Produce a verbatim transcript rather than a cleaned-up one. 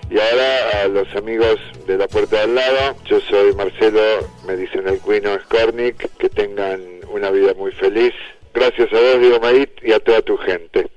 Y ahora a los amigos de la puerta de al lado, yo soy Marcelo, me dicen el Cuino Skornik, que tengan una vida muy feliz. Gracias a vos, Diego Maíz, y a toda tu gente.